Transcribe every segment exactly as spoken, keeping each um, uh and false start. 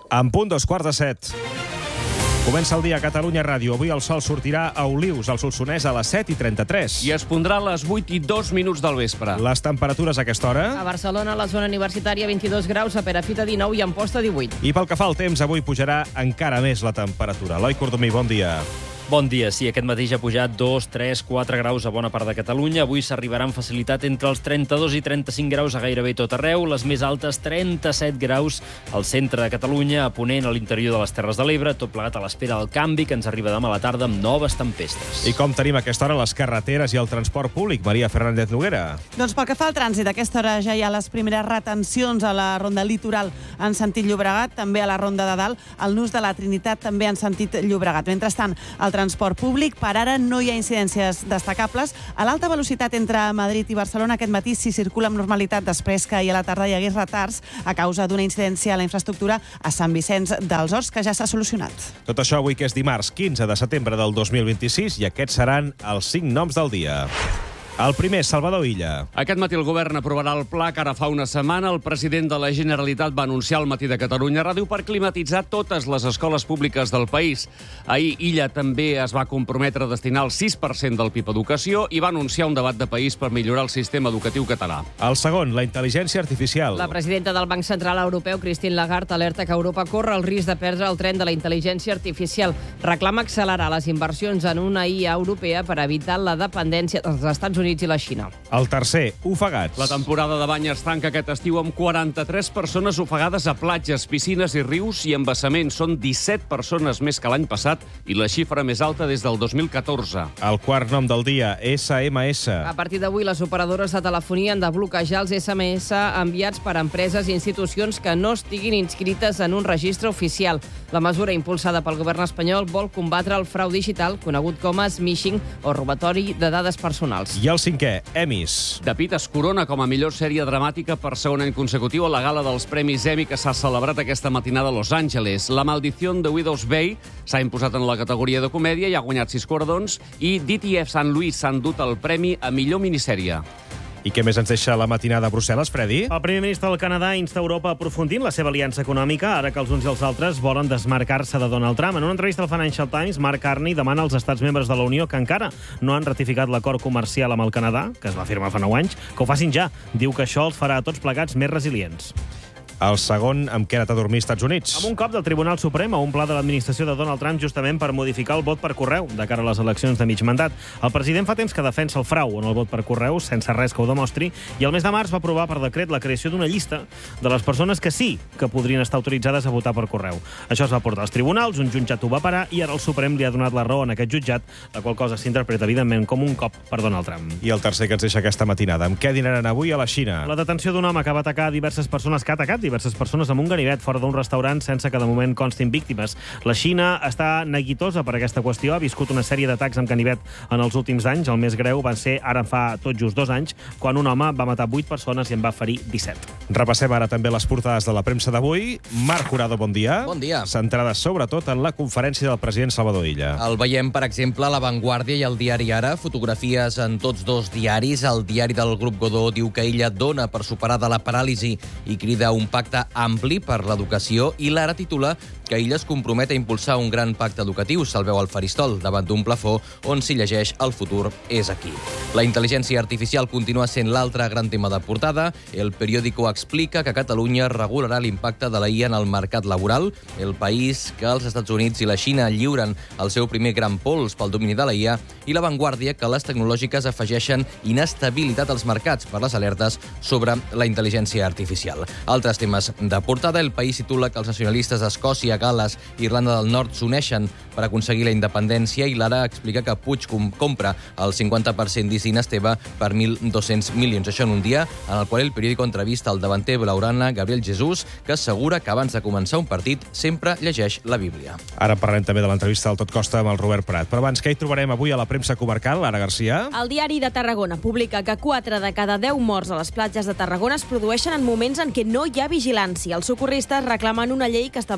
En punt, dos quarts de set. Comença el dia a Catalunya Ràdio. Avui el sol sortirà a Olius, al Solsonès, a les set i trenta-tres. I es pondrà a les vuit i dos minuts del vespre. Les temperatures a aquesta hora. A Barcelona, a la zona universitària, vint-i-dos graus, a Perafita, dinou i a Amposta, divuit. I pel que fa al temps, avui pujarà encara més la temperatura. Eloi Cordomí, bon dia. Bon dia. Sí, aquest matí ja ha pujat dos, tres, quatre graus a bona part de Catalunya. Avui s'arribarà amb facilitat entre els trenta-dos i trenta-cinc graus a gairebé tot arreu. Les més altes, trenta-set graus al centre de Catalunya, a ponent, a l'interior de les Terres de l'Ebre, tot plegat a l'espera del canvi que ens arriba demà a la tarda amb noves tempestes. I com tenim a aquesta hora les carreteres i el transport públic? Maria Fernández Noguera. Doncs pel que fa al trànsit, a aquesta hora ja hi ha les primeres retencions a la ronda litoral en sentit Llobregat, també a la ronda de dalt, al nus de la Trinitat també en sentit Llobregat. Mentrestant, el transport públic, per ara no hi ha incidències destacables. A l'alta velocitat entre Madrid i Barcelona aquest matí s'hi circula amb normalitat després que ahir a la tarda hi hagués retards a causa d'una incidència a la infraestructura a Sant Vicenç dels Horts, que ja s'ha solucionat. Tot això avui que és dimarts quinze de setembre del dos mil vint-i-sis i aquests seran els cinc noms del dia. El primer, Salvador Illa. Aquest matí el govern aprovarà el pla que ara fa una setmana el president de la Generalitat va anunciar al matí de Catalunya Ràdio per climatitzar totes les escoles públiques del país. Ahir Illa també es va comprometre a destinar el sis per cent del P I B a educació i va anunciar un debat de país per millorar el sistema educatiu català. El segon, la intel·ligència artificial. La presidenta del Banc Central Europeu, Christine Lagarde, alerta que Europa corre el risc de perdre el tren de la intel·ligència artificial. Reclama accelerar les inversions en una I A europea per evitar la dependència dels Estats Units i la Xina. El tercer, ofegats. La temporada de bany es tanca aquest estiu amb quaranta-tres persones ofegades a platges, piscines i rius i embassaments. Són disset persones més que l'any passat i la xifra més alta des del dos mil catorze. El quart nom del dia, S M S. A partir d'avui, les operadores de telefonia han de bloquejar els S M S enviats per empreses i institucions que no estiguin inscrites en un registre oficial. La mesura impulsada pel govern espanyol vol combatre el frau digital, conegut com a smishing o robatori de dades personals. I el cinquè, Emmys. De Pitt es corona com a millor sèrie dramàtica per segon any consecutiu a la gala dels Premis Emmy que s'ha celebrat aquesta matinada a Los Angeles. La maldición de Widow's Bay s'ha imposat en la categoria de comèdia i ha guanyat sis guardons i D T F Saint Louis s'ha endut el premi a millor minissèrie. I què més ens deixa la matinada a Brussel·les, Freddy? El primer ministre del Canadà insta Europa a aprofundir en la seva aliança econòmica, ara que els uns i els altres volen desmarcar-se de Donald Trump. En una entrevista al Financial Times, Mark Carney demana als estats membres de la Unió que encara no han ratificat l'acord comercial amb el Canadà, que es va firmar fa nou anys, que ho facin ja. Diu que això els farà a tots plegats més resilients. El segon, amb què ha anat a dormir als Estats Units. Amb un cop del Tribunal Suprem a un pla de l'administració de Donald Trump justament per modificar el vot per correu de cara a les eleccions de mig mandat. El president fa temps que defensa el frau en el vot per correu, sense res que ho demostri, i el mes de març va aprovar per decret la creació d'una llista de les persones que sí que podrien estar autoritzades a votar per correu. Això es va portar als tribunals, un jutjat ho va parar i ara el Suprem li ha donat la raó en aquest jutjat, la qual cosa s'interpreta evidentment com un cop per Donald Trump. I el tercer que ens deixa aquesta matinada. Amb què dinaran avui a la Xina? La detenció d'un home que va atacar diverses persones, que ha atacat diverses persones amb un ganivet fora d'un restaurant sense que de moment constin víctimes. La Xina està neguitosa per aquesta qüestió, ha viscut una sèrie d'atacs amb ganivet en els últims anys. El més greu van ser ara fa tot just dos anys, quan un home va matar vuit persones i en va ferir disset. Repassem ara també les portades de la premsa d'avui. Marc Jurado, bon dia. Bon dia. Centrades sobretot en la conferència del president Salvador Illa. El veiem, per exemple, a La Vanguardia i al diari Ara. Fotografies en tots dos diaris. El diari del grup Godó diu que Illa dona per superar de la paràlisi i crida un pacte ampli per l'educació, i l'Ara titula que Illa es compromet a impulsar un gran pacte educatiu. Se'l veu al faristol, davant d'un plafó on s'hi llegeix "El futur és aquí". La intel·ligència artificial continua sent l'altre gran tema de portada. El periòdico explica que Catalunya regularà l'impacte de la I A en el mercat laboral. El País, que els Estats Units i la Xina lliuren el seu primer gran pols pel domini de la I A, i La Vanguardia, que les tecnològiques afegeixen inestabilitat als mercats per les alertes sobre la intel·ligència artificial. Altres temes de portada. El País titula que els nacionalistes d'Escòcia, Gales i Irlanda del Nord s'uneixen per aconseguir la independència, i l'Ara explica que Puig com compra el cinquanta per cent d'Isin Esteve per mil dos-cents milions. Això en un dia en el qual el periòdico entrevista el davanter blaugrana Gabriel Jesús, que assegura que abans de començar un partit sempre llegeix la Bíblia. Ara parlem també de l'entrevista del Tot Costa amb el Robert Prat. Però abans, què hi trobarem avui a la premsa comarcal, Lara Garcia? El diari de Tarragona publica que quatre de cada deu morts a les platges de Tarragona es produeixen en moments en què no hi ha vigilància. Els socorristes reclamen una llei que estableixi uns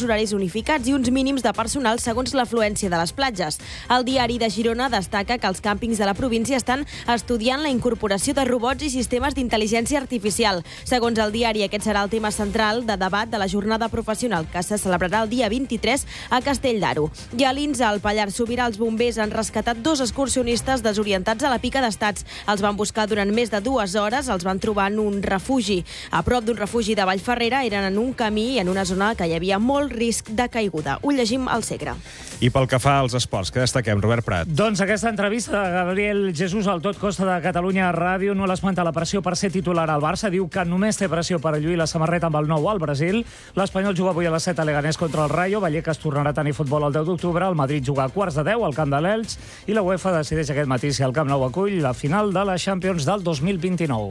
horaris unificats i uns mínims de personal segons l'afluència de les platges. El diari de Girona destaca que els càmpings de la província estan estudiant la incorporació de robots i sistemes d'intel·ligència artificial. Segons el diari, aquest serà el tema central de debat de la jornada professional que se celebrarà el dia vint-i-tres a Castell d'Aro. I a l'Insa, al Pallars Sobirà, els bombers han rescatat dos excursionistes desorientats a la Pica d'Estats. Els van buscar durant més de dues hores, els van trobar en un refugi. A prop d'un refugi de Vallferrera, eren en un camí i en una zona que hi havia molt risc de caiguda. Ho llegim al Segre. I pel que fa als esports, que destaquem, Robert Prat? Doncs aquesta entrevista de Gabriel Jesús al Tot Costa de Catalunya Ràdio no l'esmenta la pressió per ser titular al Barça. Diu que només té pressió per lluir la samarreta amb el nou al Brasil. L'Espanyol juga avui a les set a Leganés contra el Rayo. Vallecas tornarà a tenir futbol el deu d'octubre. El Madrid juga a quarts de deu al camp de l'Elx. I la UEFA decideix aquest matí si el Camp Nou acull la final de la Champions del dos mil vint-i-nou.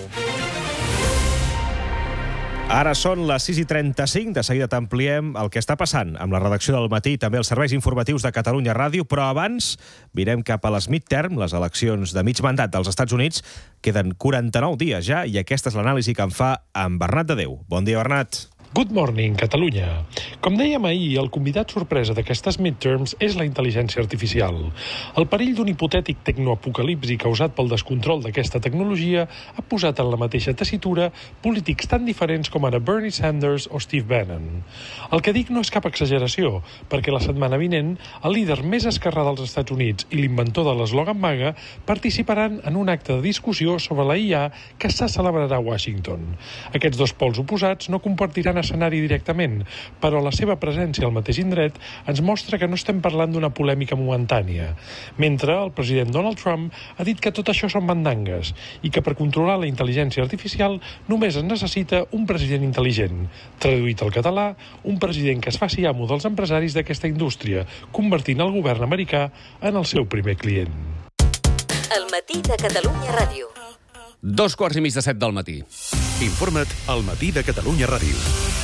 Ara són les sis i trenta-cinc. De seguida t'ampliem el que està passant amb la redacció del Matí i també els serveis informatius de Catalunya Ràdio, però abans mirem cap a les midterm, les eleccions de mig mandat dels Estats Units. Queden quaranta-nou dies ja i aquesta és l'anàlisi que en fa en Bernat de Déu. Bon dia, Bernat. Good morning, Catalunya. Com dèiem ahir, el convidat sorpresa d'aquestes midterms és la intel·ligència artificial. El perill d'un hipotètic tecnoapocalipsi causat pel descontrol d'aquesta tecnologia ha posat en la mateixa tessitura polítics tan diferents com ara Bernie Sanders o Steve Bannon. El que dic no és cap exageració, perquè la setmana vinent el líder més esquerrà dels Estats Units i l'inventor de l'eslògan MAGA participaran en un acte de discussió sobre la I A que se celebrarà a Washington. Aquests dos pols oposats no compartiran escenari directament, però la seva presència al mateix indret ens mostra que no estem parlant d'una polèmica momentània. Mentre el president Donald Trump ha dit que tot això són mandangues i que per controlar la intel·ligència artificial només es necessita un president intel·ligent. Traduït al català, un president que es faci amo dels empresaris d'aquesta indústria, convertint el govern americà en el seu primer client. El matí de Catalunya Ràdio. Dos quarts i mig de set del matí. Informa't al Matí de Catalunya Ràdio.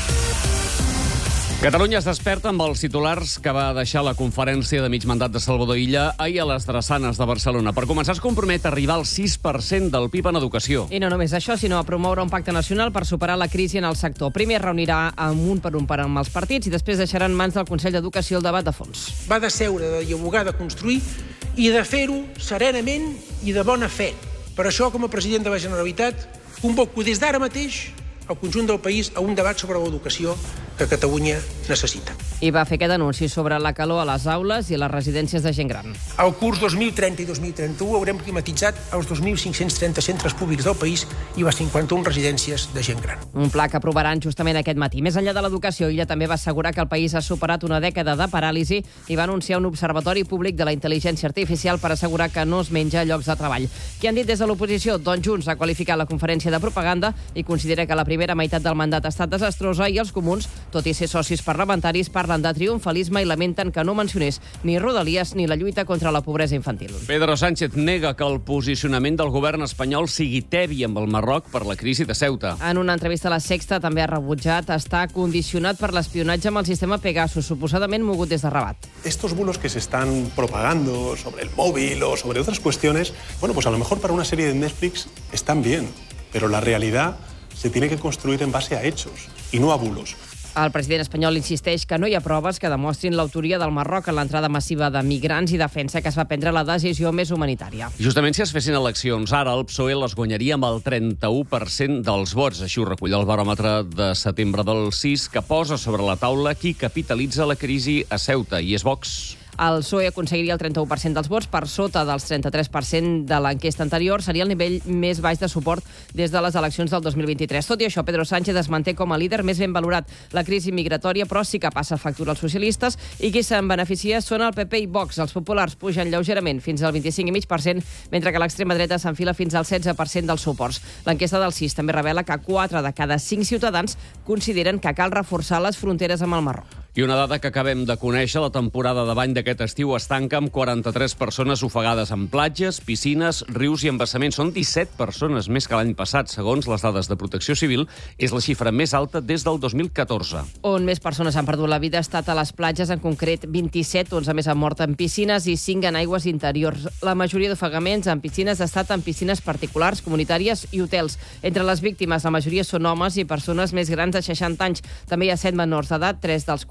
Catalunya es desperta amb els titulars que va deixar la conferència de mig mandat de Salvador Illa ahir a les Drassanes de Barcelona. Per començar, es compromet a arribar al sis per cent del P I B en educació. I no només això, sinó a promoure un pacte nacional per superar la crisi en el sector. Primer es reunirà amb un per un per amb els partits i després deixarà en mans del Consell d'Educació el debat de fons. Va de seure, de dialogar, de construir i de fer-ho serenament i de bona fe. Per això, com a president de la Generalitat, convoco des d'ara mateix el conjunt del país a un debat sobre l'educació que Catalunya necessita. I va fer aquest anunci sobre la calor a les aules i a les residències de gent gran. Al curs dos mil trenta i dos mil trenta-u haurem climatitzat els dos mil cinc-cents trenta centres públics del país i les cinquanta-una residències de gent gran. Un pla que aprovaran justament aquest matí. Més enllà de l'educació, Illa també va assegurar que el país ha superat una dècada de paràlisi i va anunciar un observatori públic de la intel·ligència artificial per assegurar que no es menja llocs de treball. Què han dit des de l'oposició? Doncs Junts ha qualificat la conferència de propaganda i considera que la primera meitat del mandat ha estat desastrosa i els comuns, tot i ser socis parlamentaris, parlen de triomfalisme i lamenten que no mencionés ni Rodalies ni la lluita contra la pobresa infantil. Pedro Sánchez nega que el posicionament del govern espanyol sigui tebi amb el Marroc per la crisi de Ceuta. En una entrevista a La Sexta també ha rebutjat estar condicionat per l'espionatge amb el sistema Pegasus, suposadament mogut des de Rabat. Estos bulos que se están propagando sobre el móvil o sobre otras cuestiones, bueno, pues a lo mejor para una serie de Netflix están bien, pero la realidad se tiene que construir en base a hechos y no a bulos. El president espanyol insisteix que no hi ha proves que demostrin l'autoria del Marroc en l'entrada massiva de migrants i defensa que es va prendre la decisió més humanitària. Justament si es fessin eleccions ara, el P S O E les guanyaria amb el trenta-u per cent dels vots. Així ho recull el baròmetre de setembre del sis, que posa sobre la taula qui capitalitza la crisi a Ceuta, i és Vox. El P S O E aconseguiria el trenta-u per cent dels vots, per sota dels trenta-tres per cent de l'enquesta anterior. Seria el nivell més baix de suport des de les eleccions del dos mil vint-i-tres. Tot i això, Pedro Sánchez es manté com a líder més ben valorat. La crisi migratòria, però, sí que passa factura als socialistes i qui se'n beneficia són el P P i Vox. Els populars pugen lleugerament fins al vint-i-cinc coma cinc per cent, mentre que l'extrema dreta s'enfila fins al setze per cent dels suports. L'enquesta del sis també revela que quatre de cada cinc ciutadans consideren que cal reforçar les fronteres amb el Marroc. I una dada que acabem de conèixer, la temporada de bany d'aquest estiu es tanca amb quaranta-tres persones ofegades en platges, piscines, rius i embassaments. Són disset persones més que l'any passat. Segons les dades de Protecció Civil, és la xifra més alta des del dos mil catorze. On més persones han perdut la vida ha estat a les platges, en concret vint-i-set, onze més han mort en piscines i cinc en aigües interiors. La majoria d'ofegaments en piscines ha estat en piscines particulars, comunitàries i hotels. Entre les víctimes, la majoria són homes i persones més grans de seixanta anys. També hi ha set menors d'edat, tres dels quals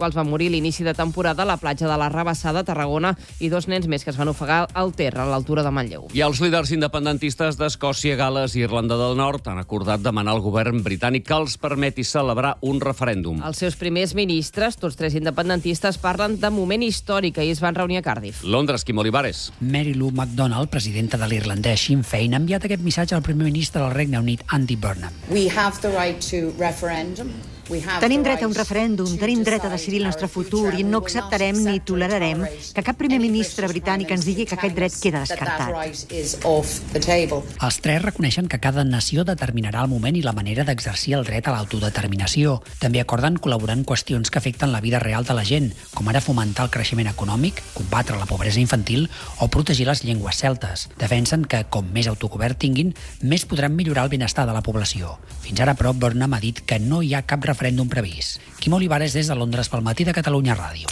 quals van morir a l'inici de temporada a la platja de la Rabassada, Tarragona, i dos nens més que es van ofegar al Ter, a l'altura de Manlleu. I els líders independentistes d'Escòcia, Gal·les i Irlanda del Nord han acordat demanar al govern britànic que els permeti celebrar un referèndum. Els seus primers ministres, tots tres independentistes, parlen de moment històric i es van reunir a Cardiff. Londres, Quim Olivares. Mary Lou McDonald, presidenta de l'irlandès Sinn Féin, ha enviat aquest missatge al primer ministre del Regne Unit, Andy Burnham. We have the right to referendum. Tenim dret a un referèndum, tenim dret a decidir el nostre futur i no acceptarem ni tolerarem que cap primer ministre britànic ens digui que aquest dret queda descartat. Els tres reconeixen que cada nació determinarà el moment i la manera d'exercir el dret a l'autodeterminació. També acorden col·laborar en qüestions que afecten la vida real de la gent, com ara fomentar el creixement econòmic, combatre la pobresa infantil o protegir les llengües celtes. Defensen que, com més autogovern tinguin, més podran millorar el benestar de la població. Fins ara, però, Burnham ha dit que no hi ha cap referèndum referèndum previst. Quim Olivares des de Londres pel Matí de Catalunya Ràdio.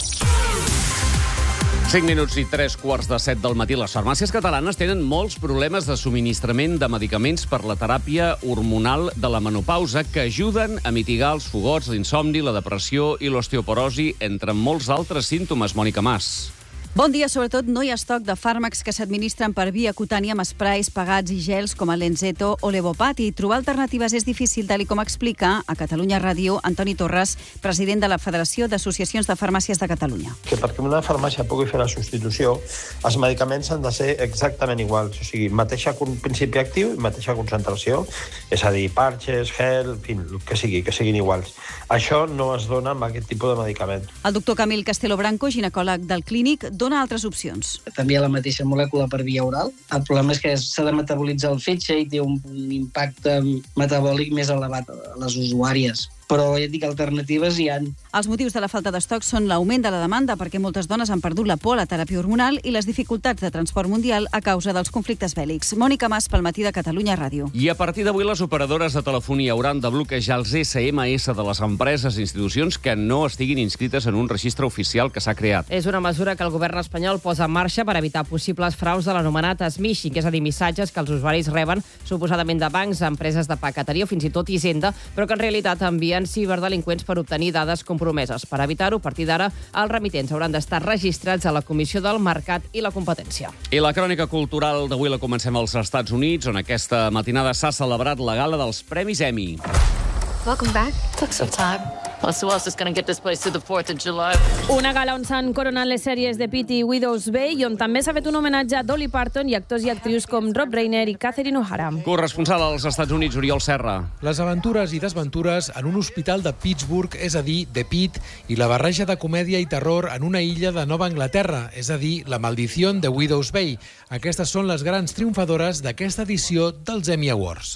cinc minuts i tres quarts de set del matí. Les farmàcies catalanes tenen molts problemes de subministrament de medicaments per la teràpia hormonal de la menopausa que ajuden a mitigar els fogots, l'insomni, la depressió i l'osteoporosi, entre molts altres símptomes. Mònica Mas. Bon dia. Sobretot no hi ha estoc de fàrmacs que s'administren per via cutània amb esprais pagats i gels com el Lenzeto o l'Evopat, i trobar alternatives és difícil, tal com explica a Catalunya Ràdio Antoni Torres, president de la Federació d'Associacions de Farmàcies de Catalunya. Que perquè una farmàcia pugui fer la substitució, els medicaments han de ser exactament iguals, o sigui, mateixa principi actiu i mateixa concentració, és a dir, parches, gel, en fi, que sigui, que siguin iguals. Això no es dona amb aquest tipus de medicament. El doctor Camil Castelo Branco, ginecòleg del Clínic, dona altres opcions. També hi ha la mateixa molècula per via oral. El problema és que s'ha de metabolitzar el fetge i té un, un impacte metabòlic més elevat a les usuàries. Però ja et dic, alternatives hi ha. Els motius de la falta d'estoc són l'augment de la demanda, perquè moltes dones han perdut la por a la teràpia hormonal, i les dificultats de transport mundial a causa dels conflictes bèl·lics. Mònica Mas pel Matí de Catalunya Ràdio. I a partir d'avui les operadores de telefonia hauran de bloquejar els esse eme esse de les empreses i institucions que no estiguin inscrites en un registre oficial que s'ha creat. És una mesura que el govern espanyol posa en marxa per evitar possibles fraus de l'anomenat smishing, que és a dir, missatges que els usuaris reben suposadament de bancs, empreses de paqueteria o fins i tot Hisenda, però que en realitat envien ciberdelinqüents per obtenir dades compromeses. Per evitar-ho, a partir d'ara, els remitents hauran d'estar registrats a la Comissió del Mercat i la Competència. I la crònica cultural d'avui la comencem als Estats Units, on aquesta matinada s'ha celebrat la gala dels Premis Emmy. Welcome back. Took some time. Plus, who else is going to get this place to the fourth of July? Una gala on s'han coronat les sèries de Pitt i Widow's Bay i on també s'ha fet un homenatge a Dolly Parton i actors i actrius com Rob Reiner i Catherine O'Hara. Corresponsal als Estats Units, Oriol Serra. Les aventures i desventures en un hospital de Pittsburgh, és a dir, de Pitt, i la barreja de comèdia i terror en una illa de Nova Anglaterra, és a dir, La maldición de Widow's Bay. Aquestes són les grans triomfadores d'aquesta edició dels Emmy Awards.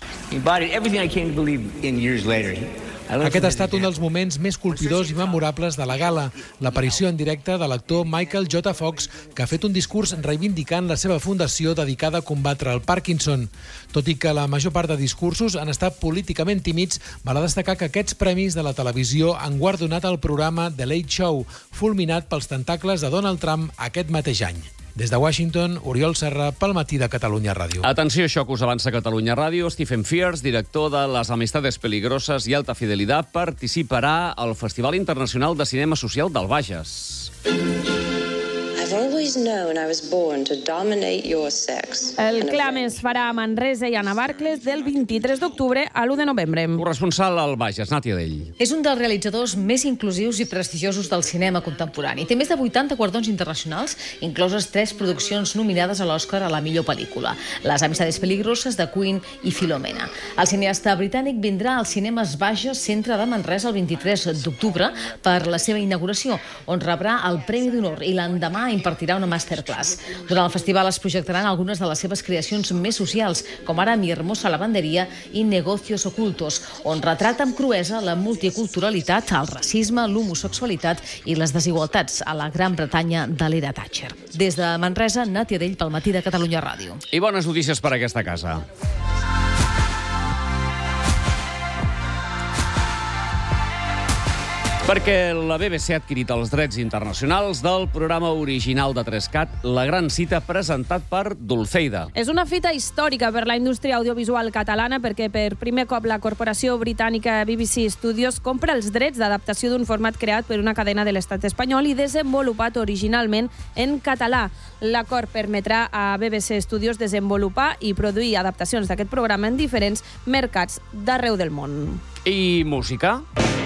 Aquest ha estat un dels moments més colpidors i memorables de la gala, l'aparició en directe de l'actor Michael J. Fox, que ha fet un discurs reivindicant la seva fundació dedicada a combatre el Parkinson. Tot i que la major part de discursos han estat políticament tímids, val a destacar que aquests premis de la televisió han guardonat el programa The Late Show, fulminat pels tentacles de Donald Trump aquest mateix any. Des de Washington, Oriol Serra, pel Matí de Catalunya Ràdio. Atenció, això que us avança Catalunya Ràdio. Stephen Frears, director de Les Amistades Peligrosas i Alta Fidelidad, participarà al Festival Internacional de Cinema Social del Bages. El clam es farà a Manresa i a Navarcles del vint-i-tres d'octubre a l'u de novembre. Corresponsal al Bages, Nàtia Dell. És un dels realitzadors més inclusius i prestigiosos del cinema contemporani. Té més de vuitanta guardons internacionals, incloses tres produccions nominades a l'Oscar a la millor pel·lícula: Les Amistades Peligroses, de Queen i Filomena. El cineasta britànic vindrà als cinemes Bages, centre de Manresa, el vint-i-tres d'octubre per la seva inauguració, on rebrà el Premi d'Honor i l'endemà impartirà una masterclass. Durant el festival es projectaran algunes de les seves creacions més socials, com ara Mi hermosa lavanderia i Negocios ocultos, on retrata amb cruesa la multiculturalitat, el racisme, l'homosexualitat i les desigualtats a la Gran Bretanya de l'era Thatcher. Des de Manresa, Nàtia Dell pel Matí de Catalunya Ràdio. I bones notícies per a aquesta casa. Perquè la B B C ha adquirit els drets internacionals del programa original de tres cat, La gran cita, presentat per Dulceida. És una fita històrica per la indústria audiovisual catalana perquè per primer cop la corporació britànica B B C Studios compra els drets d'adaptació d'un format creat per una cadena de l'estat espanyol i desenvolupat originalment en català. L'acord permetrà a B B C Studios desenvolupar i produir adaptacions d'aquest programa en diferents mercats d'arreu del món. I música?